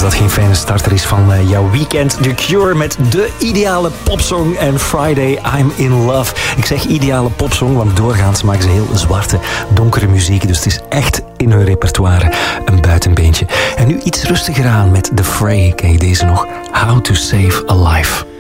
als dat geen fijne starter is van jouw weekend. The Cure met de ideale popsong en Friday I'm in Love. Ik zeg ideale popsong, want doorgaans maken ze heel zwarte, donkere muziek. Dus het is echt in hun repertoire een buitenbeentje. En nu iets rustiger aan met The Fray. Ken je deze nog? How to Save a Life.